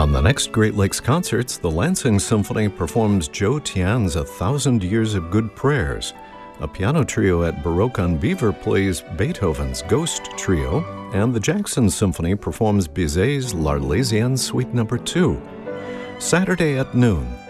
On the next Great Lakes Concerts, the Lansing Symphony performs Joe Tian's 1,000 Years of Good Prayers. A piano trio at Baroque on Beaver plays Beethoven's Ghost Trio, and the Jackson Symphony performs Bizet's L'Arlésienne Suite No. 2. Saturday at noon,